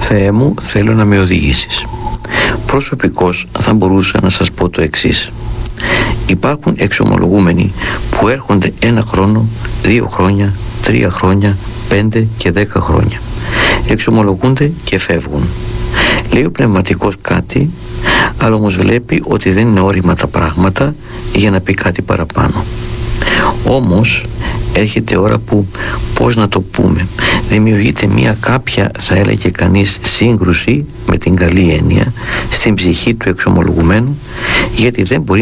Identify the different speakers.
Speaker 1: Θεέ μου, θέλω να με οδηγήσεις. Προσωπικώς θα μπορούσα να σας πω το εξής. Υπάρχουν εξομολογούμενοι που έρχονται 1 χρόνο, 2 χρόνια, 3 χρόνια, 5 και 10 χρόνια. Εξομολογούνται και φεύγουν. Λέει ο πνευματικός κάτι, αλλά όμως βλέπει ότι δεν είναι όριμα τα πράγματα για να πει κάτι παραπάνω. Όμως έρχεται ώρα που, πώς να το πούμε, δημιουργείται μια κάποια, θα έλεγε κανείς, σύγκρουση, με την καλή έννοια, στην ψυχή του εξομολογουμένου, γιατί δεν μπορεί